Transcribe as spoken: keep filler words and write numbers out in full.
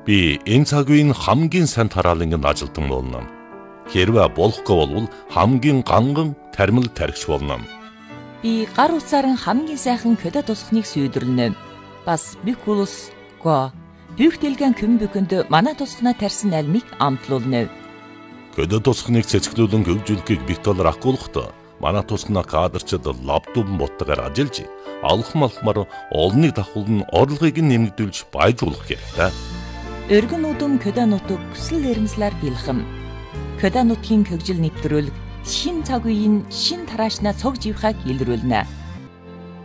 Би энэ цаг үеийн хамгийн сайн тараалангийн ажилтан болно. Хэрвээ болохгүй бол хамгийн ганган тармил тархич болно. Би гар утсаар хамгийн сайхан көдө тусахныг сүйдрлэнэ. Бас бикулус го бүх дэлгэн көмбөкөнд манай тусахна тарьсан альмыг амтлуулна. Көдө тусахныг цэцгэлүүлэн хөгжүүлэхийг бит талаар ахгуулахдаа манай тусахна кадрчид лаптоп боттойгоор ажиллаж алхам алхмаар олныг давхуулн орлогыг нэмэгдүүлж баяжуулах хэрэгтэй. Өргөн үдэм көдө нутаг хүсэл эрмэлзлэр бэлхэм. Көдө нутгийн хөгжил нэвтрүүлэг шин цаг үеийн шин тараашнаа цог живхаг илрүүлнэ.